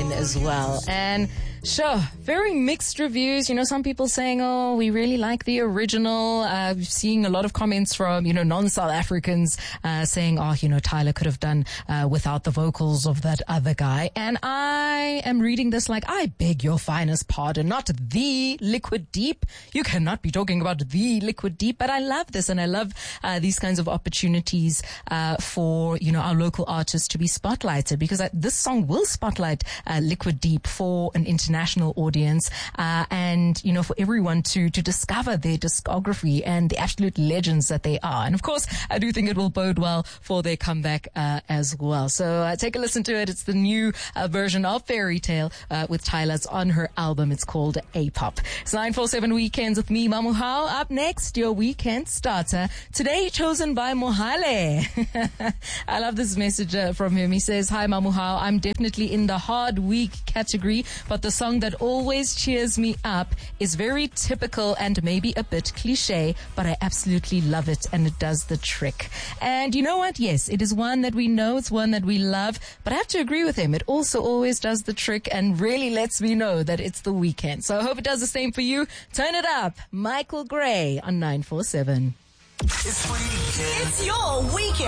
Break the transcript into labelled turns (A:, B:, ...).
A: online as well. And sure, very mixed reviews. Some people saying, oh, we really like the original. Seeing a lot of comments from, non-South Africans saying, oh, Tyler could have done without the vocals of that other guy. And I am reading this like, I beg your finest pardon, not the Liquid Deep. You cannot be talking about the Liquid Deep, but I love this, and I love these kinds of opportunities for, our local artists to be spotlighted, because this song will spotlight Liquid Deep for an international audience, and, for everyone to discover their discography and the absolute legends that they are. And of course, I do think it will bode well for their comeback as well. So take a listen to it. It's the new version of Fairy Tale with Tyler. It's on her album. It's called A-Pop. It's 947 Weekends with me, Mamuhao. Up next, your weekend starter. Today chosen by Mohale. I love this message from him. He says, hi Mamuhao, I'm definitely in the hard week category, but the song that always cheers me up is very typical and maybe a bit cliche, but I absolutely love it, and it does the trick. And you know what? Yes, it is one that we know, it's one that we love, but I have to agree with him. It also always does the trick and really lets me know that it's the weekend. So I hope it does the same for you. Turn it up. Michael Gray on 947.
B: It's your weekend.